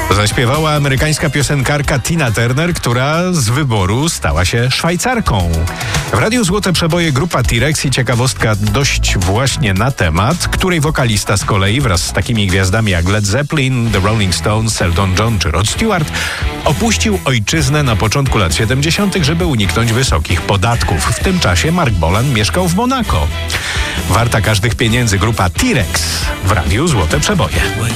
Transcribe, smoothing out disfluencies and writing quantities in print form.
Zaśpiewała amerykańska piosenkarka Tina Turner, która z wyboru stała się Szwajcarką. W Radiu Złote Przeboje grupa T-Rex i ciekawostka dość właśnie na temat, której wokalista z kolei wraz z takimi gwiazdami jak Led Zeppelin, The Rolling Stones, Elton John czy Rod Stewart opuścił ojczyznę na początku lat 70., żeby uniknąć wysokich podatków. W tym czasie Mark Bolan mieszkał w Monako. Warta każdych pieniędzy grupa T-Rex w Radiu Złote Przeboje.